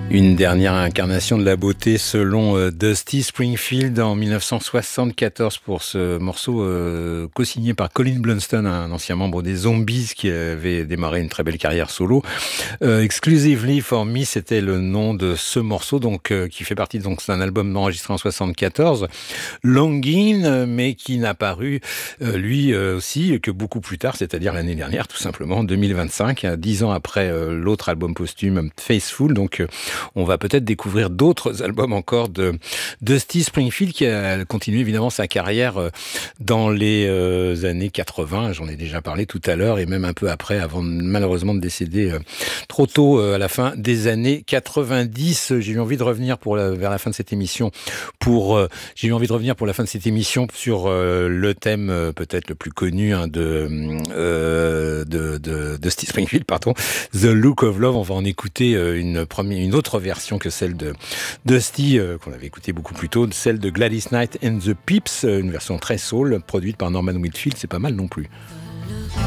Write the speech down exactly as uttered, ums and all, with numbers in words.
Une dernière incarnation de la beauté selon euh, Dusty Springfield en dix-neuf cent soixante-quatorze pour ce morceau euh, co-signé par Colin Blunstone, un ancien membre des Zombies qui avait démarré une très belle carrière solo. Euh, Exclusively for Me, c'était le nom de ce morceau, donc euh, qui fait partie donc d'un album enregistré en soixante-quatorze, Longin, euh, mais qui n'a paru euh, lui euh, aussi que beaucoup plus tard, c'est-à-dire l'année dernière, tout simplement, en deux mille vingt-cinq, hein, dix ans après euh, l'autre album posthume Faithful. Donc euh, on va peut-être découvrir d'autres albums encore de Dusty Springfield, qui a continué évidemment sa carrière euh, dans les euh, années quatre-vingts. J'en ai déjà parlé tout à l'heure, et même un peu après, avant malheureusement de décéder euh, trop tôt euh, à la fin des années quatre-vingt-dix. J'ai eu envie de revenir pour la, vers la fin de cette émission pour euh, j'ai eu envie de revenir pour la fin de cette émission sur euh, le thème euh, peut-être le plus connu hein, de, euh, de de de Steve Springfield, pardon, The Look of Love. On va en écouter euh, une première, une autre version que celle de Dusty euh, qu'on avait écouté beaucoup plus tôt, celle de Gladys Knight and the Pips, une version très soul produite par Norman Whitfield. C'est pas mal non plus.